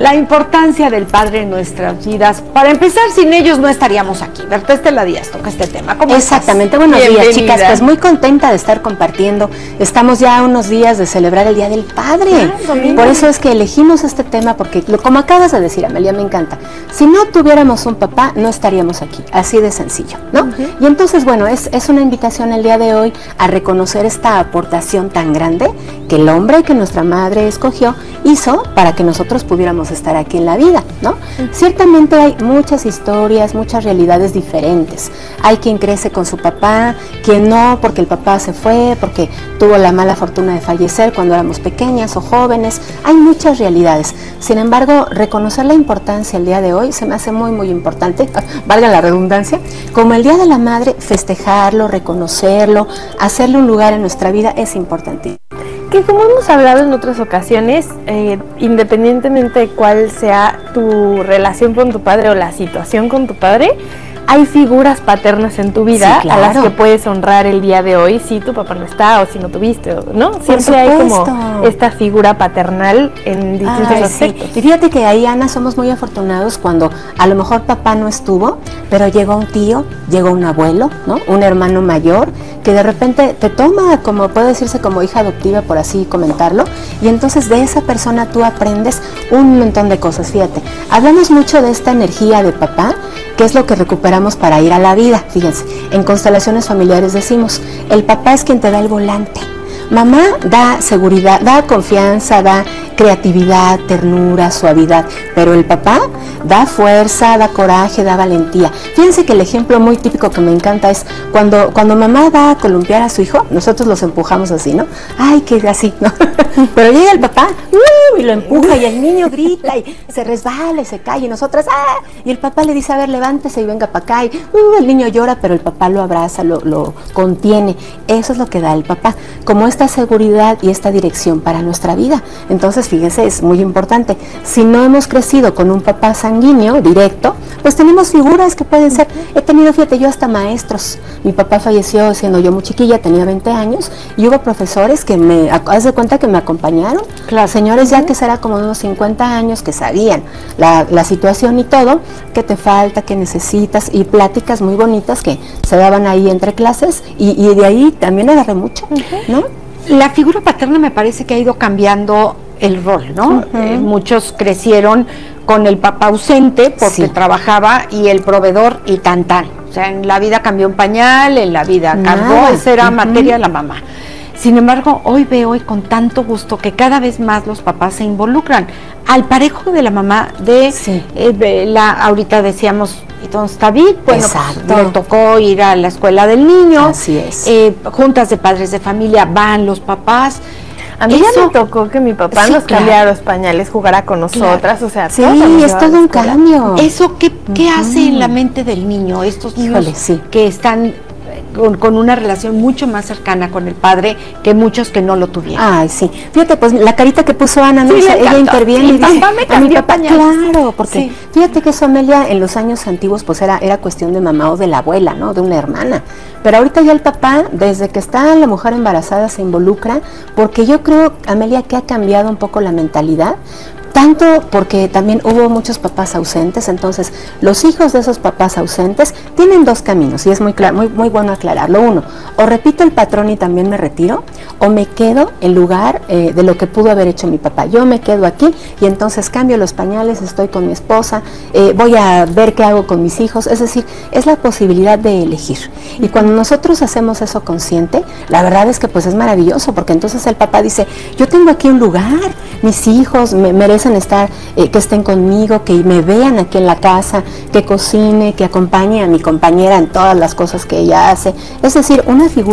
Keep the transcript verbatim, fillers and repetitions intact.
la importancia del padre en nuestras vidas. Para empezar, sin ellos no estaríamos aquí. Berta Estela Díaz toca este tema. ¿Cómo Exactamente, estás? Buenos Bienvenida. días, chicas. Pues muy contenta de estar compartiendo. Estamos ya a unos días de celebrar el Día del Padre. Ah, Por eso es que elegimos este tema, porque como acabas de decir, Amelia, me encanta. Si no tuviéramos un papá, no estaríamos aquí. Así de sencillo, ¿no? Uh-huh. Y entonces, bueno, es, es una invitación el día de hoy a reconocer esta aportación tan grande que el hombre que nuestra madre escogió hizo para que nosotros pudiéramos estar aquí en la vida, ¿no? Uh-huh. Ciertamente hay muchas historias, muchas realidades diferentes. Hay quien crece con su papá, quien no, porque el papá se fue, porque tuvo la mala fortuna de fallecer cuando éramos pequeñas o jóvenes. Hay muchas realidades. Sin embargo, reconocer la importancia el día de hoy se me hace muy, muy importante, valga la redundancia, como el Día de la Madre, festejarlo, reconocerlo, hacerle un lugar en nuestra vida es importante. Que como hemos hablado en otras ocasiones, eh, independientemente de cuál sea tu relación con tu padre o la situación con tu padre, hay figuras paternas en tu vida, sí, claro, a las que puedes honrar el día de hoy si tu papá no está o si no tuviste, ¿no? Siempre hay como esta figura paternal en distintos Ay, aspectos. Sí. Y fíjate que ahí, Ana, somos muy afortunados cuando a lo mejor papá no estuvo, pero llegó un tío, llegó un abuelo, ¿no? Un hermano mayor que de repente te toma, como puede decirse, como hija adoptiva, por así comentarlo, y entonces de esa persona tú aprendes un montón de cosas. Fíjate, hablamos mucho de esta energía de papá, que es lo que recuperamos para ir a la vida. Fíjense, en constelaciones familiares decimos, el papá es quien te da el volante. Mamá da seguridad, da confianza, da creatividad, ternura, suavidad, pero el papá da fuerza, da coraje, da valentía. Fíjense que el ejemplo muy típico que me encanta es cuando, cuando mamá va a columpiar a su hijo, nosotros los empujamos así, ¿no? Ay, que así, ¿no? Pero llega el papá ¡uh! Y lo empuja y el niño grita y se resbala y se cae y nosotras ¡ah! Y el papá le dice, a ver, levántese y venga para acá y uh, el niño llora, pero el papá lo abraza, lo, lo contiene. Eso es lo que da el papá, como esta seguridad y esta dirección para nuestra vida. Entonces, fíjense, es muy importante. Si no hemos crecido con un papá sanguíneo, directo, pues tenemos figuras que pueden ser, he tenido, fíjate, yo hasta maestros. Mi papá falleció siendo yo muy chiquilla, tenía veinte años, y hubo profesores que me, haz de cuenta que me acompañaron, claro, señores ya que será como unos cincuenta años, que sabían la, la situación y todo, qué te falta, qué necesitas, y pláticas muy bonitas que se daban ahí entre clases, y, y de ahí también agarré mucho, uh-huh, ¿no? La figura paterna me parece que ha ido cambiando el rol, ¿no? Uh-huh. Eh, muchos crecieron con el papá ausente porque sí. trabajaba y el proveedor y tan tan. O sea, en la vida cambió un pañal, en la vida cargó, esa era uh-huh. materia de la mamá. Sin embargo, hoy veo y con tanto gusto que cada vez más los papás se involucran al parejo de la mamá de, sí. eh, de la, ahorita decíamos, entonces David, bueno, pues, le tocó ir a la escuela del niño, así es. Eh, juntas de padres de familia, van los papás. A mí Eso, ya me tocó que mi papá sí, nos claro. cambiara los pañales, jugara con nosotras, claro. o sea, sí, es todo un cambio. ¿Eso qué, qué uh-huh. hace en la mente del niño? Estos niños Híjole, sí. que están Con, con una relación mucho más cercana con el padre que muchos que no lo tuvieron. Ay, sí. Fíjate, pues la carita que puso Ana, ¿no? Sí, o sea, ella interviene sí, y dice, papá me cambió a mi papá, pañales. Claro, porque sí. fíjate que eso, Amelia, en los años antiguos, pues era, era cuestión de mamá o de la abuela, ¿no? De una hermana. Pero ahorita ya el papá, desde que está la mujer embarazada, se involucra, porque yo creo, Amelia, que ha cambiado un poco la mentalidad, tanto porque también hubo muchos papás ausentes, entonces los hijos de esos papás ausentes tienen dos caminos, y es muy, muy, muy bueno aclararlo. Uno, o repito el patrón y también me retiro, o me quedo en lugar eh, de lo que pudo haber hecho mi papá. Yo me quedo aquí y entonces cambio los pañales, estoy con mi esposa, eh, voy a ver qué hago con mis hijos, es decir, es la posibilidad de elegir. Y cuando nosotros hacemos eso consciente, la verdad es que pues es maravilloso, porque entonces el papá dice, yo tengo aquí un lugar, mis hijos me merecen estar, eh, que estén conmigo, que me vean aquí en la casa, que cocine, que acompañe a mi compañera en todas las cosas que ella hace. Es decir, una figura